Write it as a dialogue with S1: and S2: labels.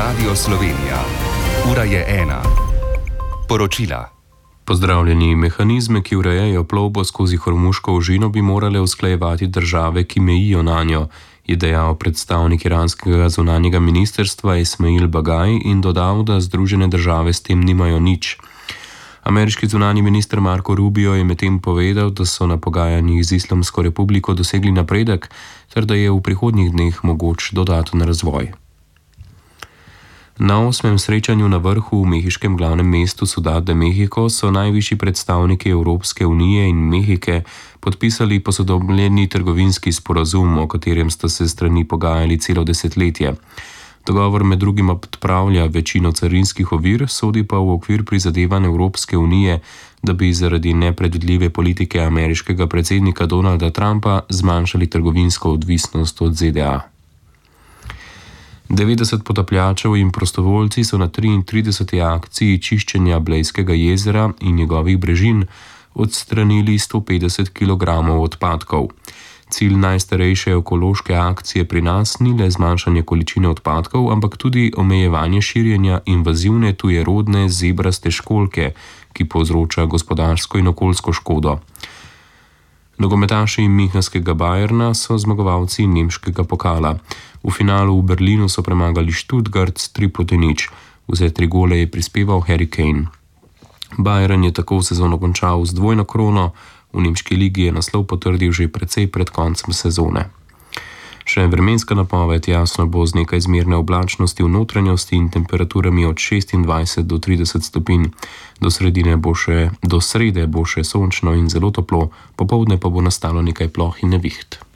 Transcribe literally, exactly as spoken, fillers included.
S1: Radio Slovenija. Ura je ena. Poročila.
S2: Pozdravljeni. Mehanizme, ki urejajo plovbo skozi Hormuško ožino, bi morale usklajevati države, ki mejijo nanjo, je dejal predstavnik iranskega zunanjega ministrstva Ismail Bagaj in dodal, da Združene države s tem nimajo nič. Ameriški zunanji minister Marco Rubio je medtem povedal, da so na pogajanjih z Islamsko republiko dosegli napredek, ter da je v prihodnjih dneh mogoč dodaten razvoj. Na osmem srečanju na vrhu v mehiškem glavnem mestu Ciudad de México so najvišji predstavniki Evropske unije in Mehike podpisali posodobljeni trgovinski sporazum, o katerem sta se strani pogajali celo desetletje. Dogovor med drugim odpravlja večino carinskih ovir, sodi pa v okvir prizadevanj Evropske unije, da bi zaradi nepredvidljive politike ameriškega predsednika Donalda Trumpa zmanjšali trgovinsko odvisnost od Z D A. devetdeset potapljačev in prostovoljci so na triintrideseti akciji čiščenja Blejskega jezera in njegovih brežin odstranili sto petdeset kilogramov odpadkov. Cilj najstarejše ekološke akcije pri nas ni le zmanjšanje količine odpadkov, ampak tudi omejevanje širjenja invazivne tujerodne zebraste školjke, ki povzroča gospodarsko in okoljsko škodo. Nogometaši münchenskega Bayerna so zmagovalci nemškega pokala. V finalu v Berlinu so premagali Stuttgart s tri proti nič. Vse tri gole je prispeval Harry Kane. Bayern je tako sezono končal z dvojno krono, v nemški ligi je naslov potrdil že precej pred koncem sezone. Še vremenska napoved: jasno bo z nekaj zmerne oblačnosti v notranjosti in temperaturami od šestindvajset do trideset stopinj. Do sredine bo še, do srede bo še sončno in zelo toplo, popoldne pa bo nastalo nekaj ploh in neviht.